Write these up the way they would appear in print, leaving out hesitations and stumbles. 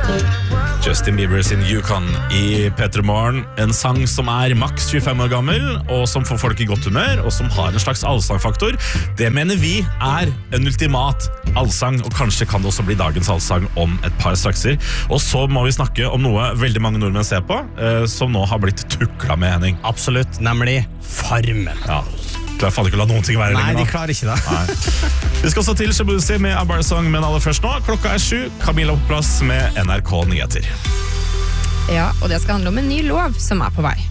Justin Bieber sin Yukon i P3 Morgen. En sang som maks 25 år gammel, og som får folk i godt humør, og som har en slags allsangfaktor. Det mener vi en ultimat allsang, og kanskje kan det også bli dagens allsang om et par strakser. Og så må vi snakke om noe veldig mange nordmenn ser på, som nå har blitt tukla med, Henning. Absolutt, nemlig Farmen. Ja, klarer faen ikke å la noen ting være lenger nå. Nei, de klarer ikke det. Nei. Vi skal også til Shabuzi med A Bar Song, men aller først nå. Klokka 7, Camilla på plass med NRK Nyheter. Ja, og det skal handle om en ny lov som på vei.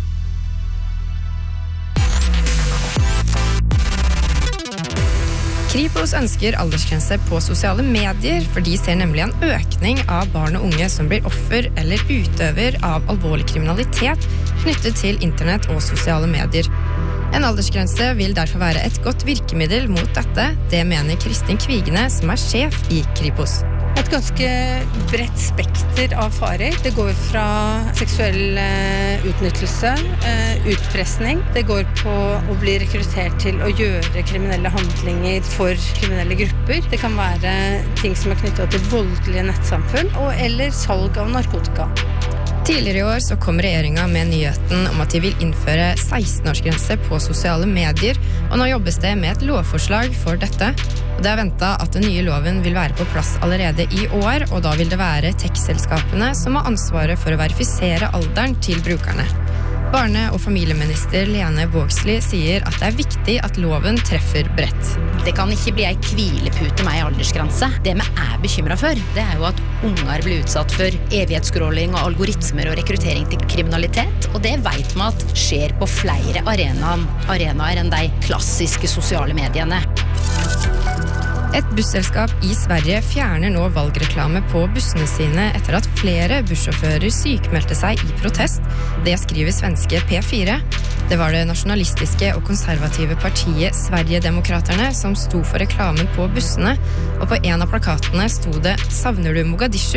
Kripos ønsker aldersgrense på sosiale medier, for de ser nemlig en økning av barn og unge som blir offer eller utøver av alvorlig kriminalitet knyttet til internett og sosiale medier. En aldersgrense vil derfor være et godt virkemiddel mot dette, det mener Kristin Kvigene, som sjef i Kripos. Et ganske bredt spekter av farer. Det går fra seksuell utnyttelse, utpressning. Det går på å bli rekruttert til å gjøre kriminelle handlinger for kriminelle grupper. Det kan være ting som knyttet til voldelige nettsamfunn, eller salg av narkotika. Tidligere i år så kom regjeringen med nyheten om at de vil innføre 16-årsgrense på sosiale medier, og nå jobbes det med et lovforslag for dette. Og det ventet at den nye loven vil være på plass allerede i år, og da vil det være tech-selskapene som har ansvaret for å verifisere alderen til brukerne. Barne- og familieminister Lene Vågslid sier at det viktig at loven treffer bredt. Det kan ikke bli en hvilepute med en aldersgrense. Det vi bekymret for, det jo at unger blir utsatt for evighetsskråling og algoritmer og rekruttering til kriminalitet, og det vet vi at skjer på flere arenaer enn de klassiske sosiale mediene. Et busselskap i Sverige fjerner nå valgreklame på bussene sine etter at flere bussjåfører sykmeldte seg i protest. Det skriver svenske P4. Det var det nasjonalistiske og konservative partiet Sverigedemokraterna som sto for reklamen på bussene, og på en av plakatene sto det «Savner du Mogadishu?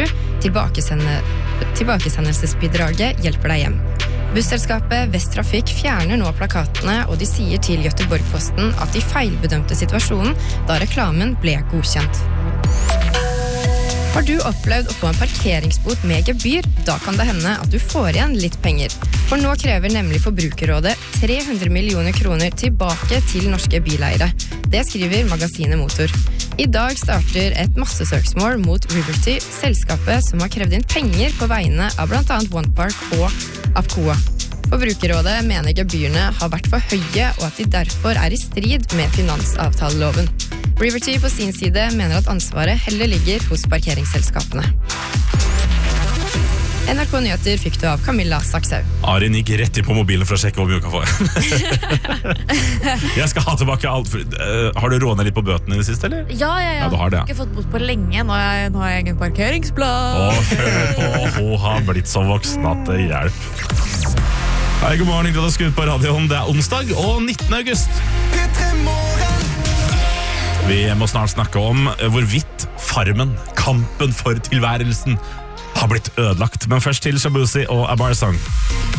Tilbakesendelsesbidraget hjelper deg hjem». Busselskapet Vesttrafikk fjerner nå plakatene, og de sier til Göteborg-Posten at de feilbedømte situasjonen da reklamen ble godkjent. Har du opplevd å få en parkeringsbot med gebyr? Da kan det hende at du får igjen litt penger. For nå krever nemlig Forbrukerrådet 300 millioner kroner tilbake til norske bileiere. Det skriver magasinet Motor. I dag starter et massesøksmål mot Riverty, selskapet som har krevd inn penger på vegne av blant annet OnePark og Apcoa. Forbrukerrådet mener gebyrene har vært for høye, og at de derfor i strid med finansavtaleloven. Riverty på sin side mener at ansvaret heller ligger hos parkeringsselskapene. NRK Nyheter fikk du av Camilla Saksau. Arin gikk rett inn på mobilen for å sjekke hvor mye hun kan få. Jeg skal ha tilbake alt. Har du rånet litt på bøtene i det siste, eller? Ja. Du har det, ja. Jeg har ikke fått bot på lenge. Nå har jeg egen parkeringsplass. Hør på, hun har blitt så voksen at det hjelper. Hei, god morgen, du har skutt på radioen. Det onsdag og 19. august. Vi må snart snakke om hvorvidt Farmen, kampen for tilværelsen, har blitt ødelagt. Men først til Shabuzi og A Bar Song.